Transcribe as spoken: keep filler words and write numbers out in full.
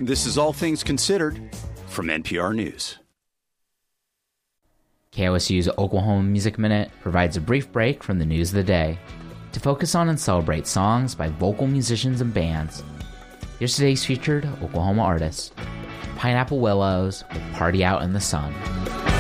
This is All Things Considered from N P R News. K O S U's Oklahoma Music Minute provides a brief break from the news of the day to focus on and celebrate songs by vocal musicians and bands. Here's today's featured Oklahoma artist, Pineapple Willows with Party Out in the Sun.